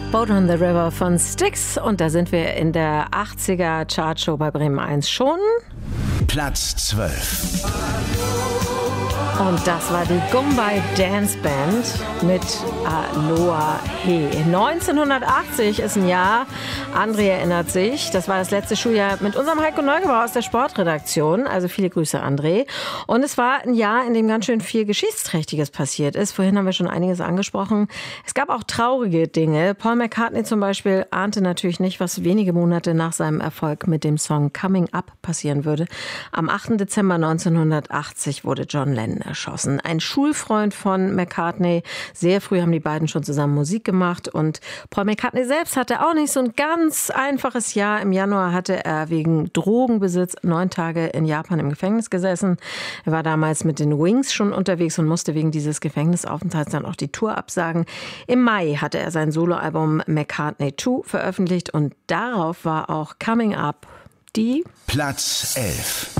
Boat on the River von Styx. Und da sind wir in der 80er Chartshow bei Bremen 1 schon. Platz 12. Und das war die Gumbay Dance Band mit Aloha He. 1980 ist ein Jahr. André erinnert sich. Das war das letzte Schuljahr mit unserem Heiko Neugebauer aus der Sportredaktion. Also viele Grüße, André. Und es war ein Jahr, in dem ganz schön viel Geschichtsträchtiges passiert ist. Vorhin haben wir schon einiges angesprochen. Es gab auch traurige Dinge. Paul McCartney zum Beispiel ahnte natürlich nicht, was wenige Monate nach seinem Erfolg mit dem Song Coming Up passieren würde. Am 8. Dezember 1980 wurde John Lennon erschossen. Ein Schulfreund von McCartney. Sehr früh haben die beiden schon zusammen Musik gemacht. Und Paul McCartney selbst hatte auch nicht so ein ganz einfaches Jahr. Im Januar hatte er wegen Drogenbesitz 9 Tage in Japan im Gefängnis gesessen. Er war damals mit den Wings schon unterwegs und musste wegen dieses Gefängnisaufenthalts dann auch die Tour absagen. Im Mai hatte er sein Soloalbum McCartney 2 veröffentlicht und darauf war auch Coming Up die Platz 11.